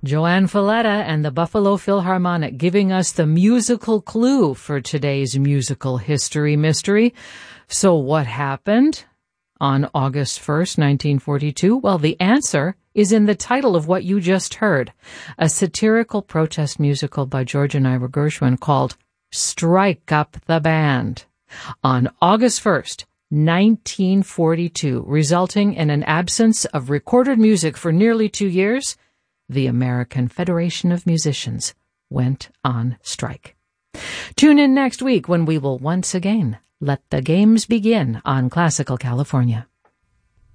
Joanne Falletta and the Buffalo Philharmonic giving us the musical clue for today's musical history mystery. So what happened on August 1st, 1942? Well, the answer is in the title of what you just heard, a satirical protest musical by George and Ira Gershwin called Strike Up the Band. On August 1st, 1942, resulting in an absence of recorded music for nearly 2 years, the American Federation of Musicians went on strike. Tune in next week when we will once again let the games begin on Classical California.